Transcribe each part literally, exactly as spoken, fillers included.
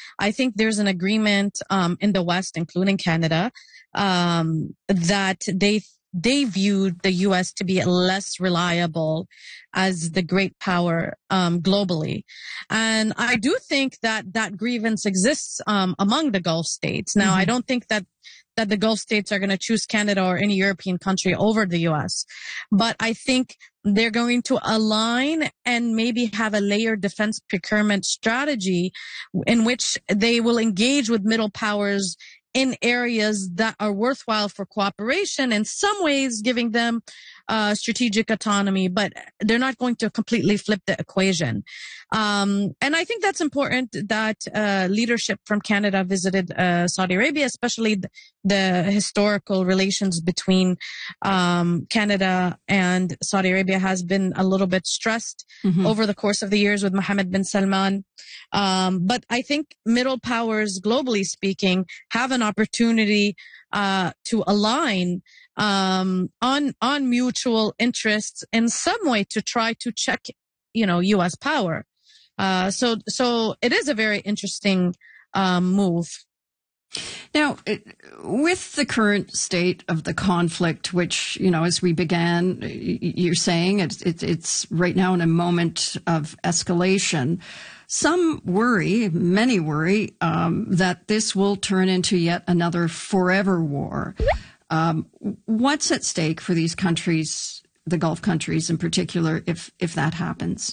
I think there's an agreement um, in the West, including Canada, um, that they they viewed the U S to be less reliable as the great power um, globally. And I do think that that grievance exists um, among the Gulf states. Now, mm-hmm. I don't think that that the Gulf states are going to choose Canada or any European country over the U S. But I think they're going to align and maybe have a layered defense procurement strategy in which they will engage with middle powers in areas that are worthwhile for cooperation, in some ways giving them uh, strategic autonomy, but they're not going to completely flip the equation. Um, and I think that's important that uh, leadership from Canada visited uh, Saudi Arabia, especially the, the historical relations between um, Canada and Saudi Arabia has been a little bit stressed mm-hmm. over the course of the years with Mohammed bin Salman. Um, but I think middle powers, globally speaking, have an opportunity uh, to align um, on on mutual interests in some way to try to check, you know, U S power. Uh, so so it is a very interesting um, move. Now, with the current state of the conflict, which, you know, as we began, you're saying it's, it's right now in a moment of escalation. Some worry, many worry, um, that this will turn into yet another forever war. Um, what's at stake for these countries, the Gulf countries in particular, if if that happens?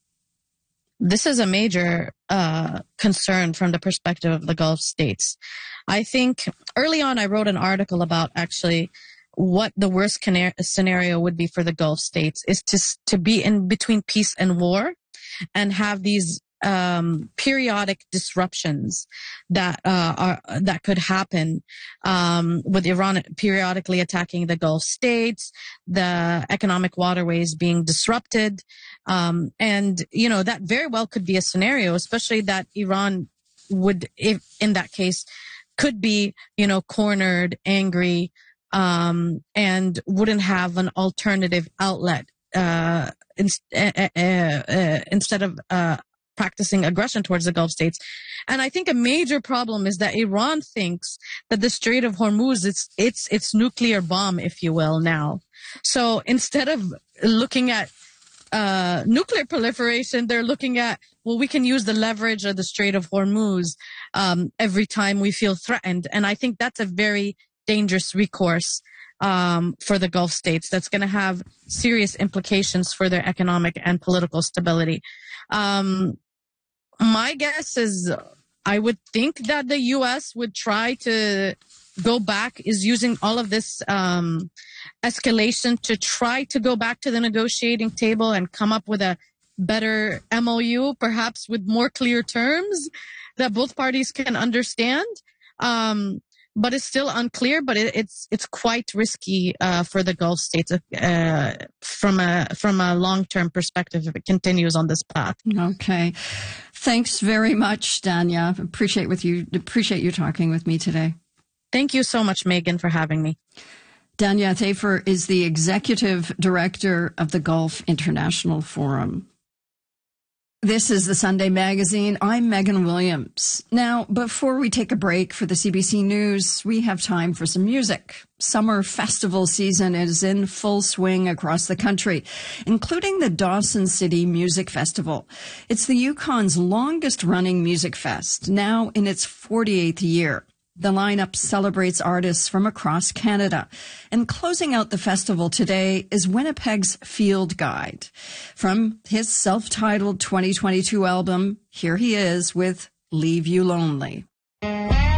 This is a major uh, concern from the perspective of the Gulf states. I think early on I wrote an article about actually what the worst scenario would be for the Gulf states is to to be in between peace and war and have these um, periodic disruptions that uh, are that could happen um, with Iran periodically attacking the Gulf states, the economic waterways being disrupted, um, and you know that very well could be a scenario, especially that Iran would, if in that case, could be you know cornered, angry, um, and wouldn't have an alternative outlet uh, in, uh, uh, uh, instead of uh, practicing aggression towards the Gulf states. And I think a major problem is that Iran thinks that the Strait of Hormuz is its its nuclear bomb, if you will, now. So instead of looking at uh, nuclear proliferation, they're looking at, well, we can use the leverage of the Strait of Hormuz um, every time we feel threatened. And I think that's a very dangerous recourse um, for the Gulf states that's going to have serious implications for their economic and political stability. Um, my guess is I would think that the U S would try to go back, is using all of this um, escalation to try to go back to the negotiating table and come up with a better M O U, perhaps with more clear terms that both parties can understand. Um, but it's still unclear, but it, it's it's quite risky uh, for the Gulf states uh, from a from a long-term perspective if it continues on this path. Okay. Thanks very much, Dania. Appreciate with you appreciate you talking with me today. Thank you so much, Megan, for having me. Dania Thafer is the executive director of the Gulf International Forum. This is the Sunday Magazine. I'm Megan Williams. Now, before we take a break for the C B C News, we have time for some music. Summer festival season is in full swing across the country, including the Dawson City Music Festival. It's the Yukon's longest-running music fest, now in its forty-eighth year. The lineup celebrates artists from across Canada. And closing out the festival today is Winnipeg's Field Guide. From his self-titled twenty twenty-two album, here he is with Leave You Lonely.